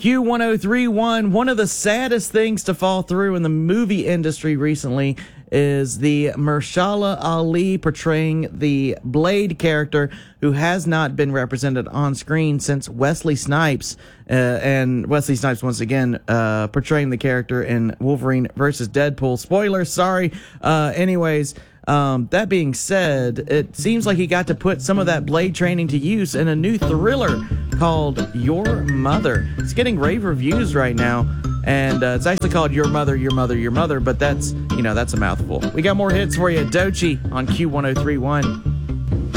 Q1031, one of the saddest things to fall through in the movie industry recently is the Mahershala Ali portraying the Blade character who has not been represented on screen since Wesley Snipes. And Wesley Snipes, once again, portraying the character in Wolverine versus Deadpool. Spoilers, sorry. That being said, it seems like he got to put some of that Blade training to use in a new thriller called Your Mother. It's getting rave reviews right now, and it's actually called Your Mother, Your Mother, Your Mother, but that's a mouthful. We got more hits for you. Doechii on Q1031.